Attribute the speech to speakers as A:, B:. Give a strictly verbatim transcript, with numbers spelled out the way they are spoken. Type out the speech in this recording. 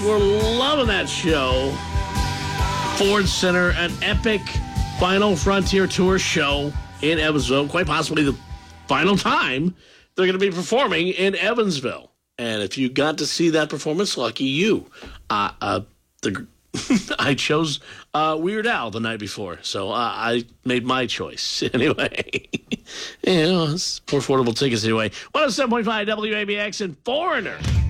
A: We're loving that show. Ford Center, an epic Final Frontier Tour show in Evansville. Quite possibly the final time they're going to be performing in Evansville. And if you got to see that performance, lucky you. Uh, uh, the I chose uh, Weird Al the night before, so uh, I made my choice. Anyway, you know, it's more affordable tickets anyway. one oh seven point five W A B X and Foreigner.